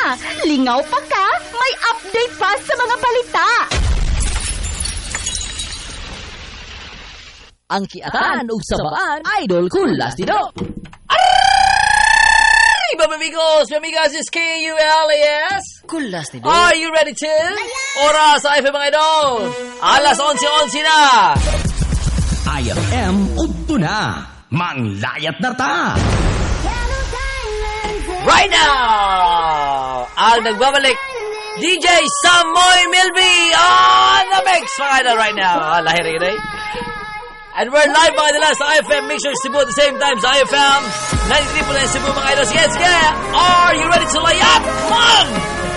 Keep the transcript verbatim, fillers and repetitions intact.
Lingaw pa ka, may update pa sa mga balita. Ang kiatan ug sabaan, Idol Kulastido. Ay, amigos, amigas, is K U L A S. Kulastido. Are you ready to? Oras sa I F M mga idol. Alas onse onse na. I F M udto na. Manglayat na ta. Right now, ang nagbabalik, D J Samoy Milby on the mix, mga idol, right now. Ah, lahir rin eh. And we're live, mga idol, sa I F M. Make sure Cebu at the same time sa I F M. ninety-three point nine Cebu, mga idol. Sige, sige. Are you ready to lay up? Come on!